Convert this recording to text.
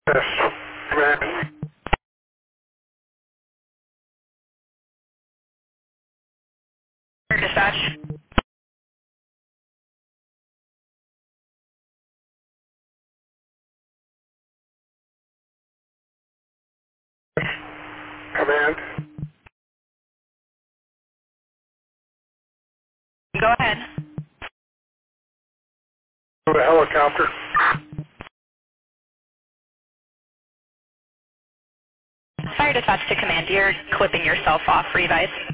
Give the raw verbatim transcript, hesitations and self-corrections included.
Yes. Command. Dispatch. Command. Go ahead. To a helicopter. Fire dispatch to command. You're clipping yourself off. Revise.